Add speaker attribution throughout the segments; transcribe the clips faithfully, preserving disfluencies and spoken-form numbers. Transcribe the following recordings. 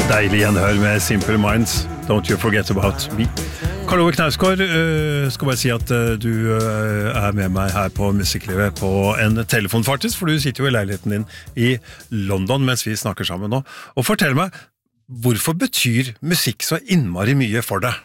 Speaker 1: Deilig gjenhør med Simple Minds, Don't You Forget About Me. Karl Ove Knausgård, uh, skal bare si at uh, du uh, er med meg her på Musikklivet på en telefon faktisk, for du sitter jo i leiligheten din i London mens vi snakker sammen nå. Og fortell meg, hvorfor betyr musikk så innmari mye for deg?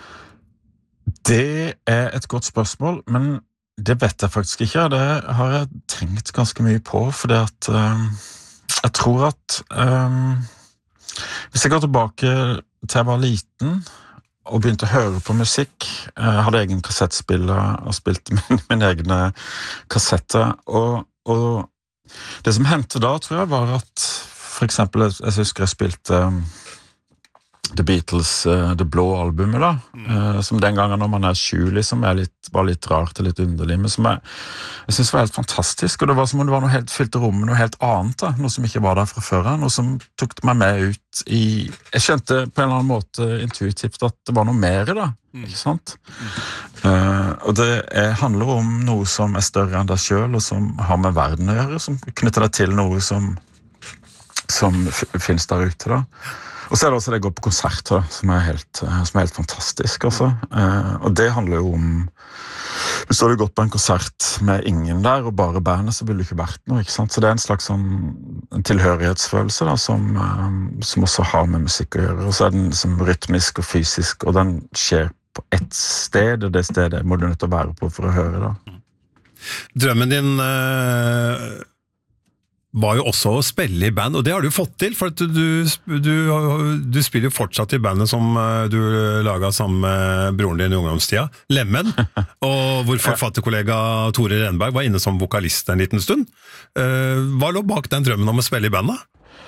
Speaker 2: Det er et godt spørsmål, men det vet jeg faktisk ikke. Det har jeg tenkt ganske mye på, fordi at uh, jeg tror at um, hvis jeg går tilbake til jeg var liten og begynte å høre på musikk, jeg hadde egen kassettspiller og spilte min, min egne kassetter, og, og det som hendte da, tror jeg, var at for eksempel, jeg, jeg husker jeg spilte um, The Beatles, uh, det blå albumet da, mm. uh, som den gangen når man er sju, liksom, er litt, var litt rart og litt underlig, men som jeg, jeg synes var helt fantastisk, og det var som om det var noe helt fylt i rommet, noe helt annet da, noe som ikke var der fra før, noe som tok meg med ut i, jeg skjønte på en eller annen måte intuitivt at det var noe mer da, mm. ikke sant? Mm. Uh, og det er, handler om noe som er større enn deg selv, og som har med verden å gjøre, som knytter deg til noe som, som f- finnes der ute da. Og så er det også det jeg går på konserter, som er helt, som er helt fantastisk, altså. Eh, og det handler jo om, hvis du hadde gått på en konsert med ingen der, og bare bandet, så ville det ikke vært noe, ikke sant? Så det er en slags sånn, en tilhørighetsfølelse da, som, eh, som også har med musikk å gjøre. Og så er den som rytmisk og fysisk, og den skjer på ett sted, og det stedet må du nødt til å være på for å høre da.
Speaker 1: Drømmen din... Eh... var jo også å spille i band, og det har du fått til, for at du, du, du spiller jo fortsatt i bandet som du laget sammen med broren din i ungdomstida, Lemmen, og hvor forfatterkollega Tore Renberg var inne som vokalist en liten stund. Hva lå bak den drømmen om å spille i bandet?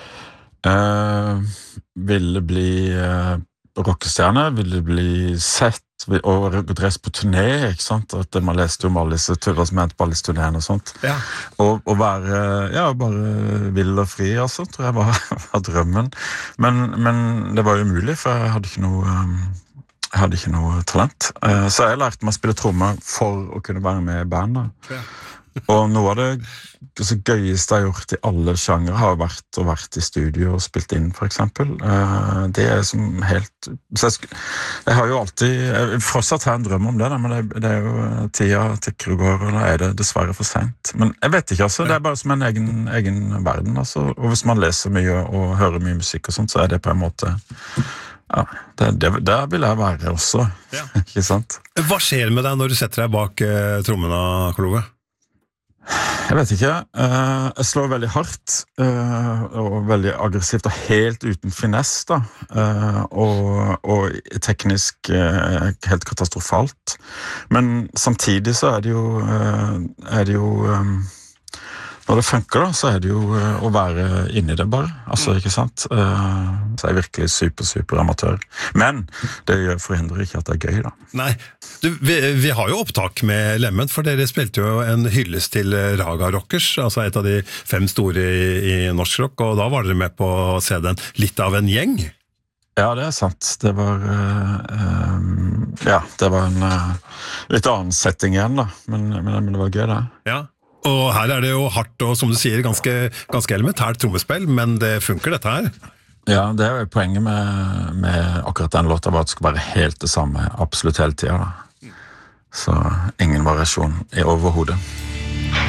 Speaker 2: Uh, ville bli uh, rockestjerne, ville bli sett, og reist på turné, ikke sant? At man leste jo om alle disse turer som hendte på alle disse turnéene og sånt.
Speaker 1: Ja.
Speaker 2: Og, og være, ja, bare vill og fri, altså, tror jeg var, var drømmen. Men, men det var jo umulig, for jeg hadde ikke noe, jeg hadde ikke noe talent. Så jeg lærte meg å spille trommer for å kunne være med i bandet. Ja. Og noe av det altså, gøyeste jeg har gjort i alle sjanger har vært å vært i studio og spilt inn, for eksempel. Uh, det er som helt... Så jeg, jeg har jo alltid... Jeg fortsatt har en drøm om det, da, men det, det er jo tida tikker og går, og da er det dessverre for sent. Men jeg vet ikke, altså. Det er bare som en egen, egen verden, altså. Og hvis man leser mye og hører mye musikk og sånt, så er det på en måte... Ja, det, det, der vil jeg være også, ja. Ikke sant?
Speaker 1: Hva skjer med deg når du setter deg bak eh, trommene, Karl Ove?
Speaker 2: Jeg vet ikke. Uh, jeg slår veldig hardt uh, og veldig aggressivt og helt uten finesse da. Uh, og, og teknisk uh, helt katastrofalt. Men samtidig så er det jo, uh, er det jo um, når det funker da, så er det jo uh, å være inne i det bare. Altså, ikke sant? Uh, så er jeg virkelig super, super amatør. Men det forhindrer ikke at det er gøy da.
Speaker 1: Nei, du, vi, vi har jo opptak med Lemmen, for dere spilte jo en hyllest til Raga Rockers, altså et av de fem store i, i norsk rock, og da var dere med på C D-en Litt av en gjeng.
Speaker 2: Ja, det er sant. Det var, uh, um, ja, det var en uh, litt annen setting igjen da, men, men, men det var gøy da.
Speaker 1: Ja. Og her er det jo hardt og, som du sier, ganske, ganske elementært trommespill, men det funker dette her.
Speaker 2: Ja, det er jo poenget med, med akkurat den låta, var at det skal være helt det samme, absolutt hele tiden da. Så ingen variasjon i overhodet.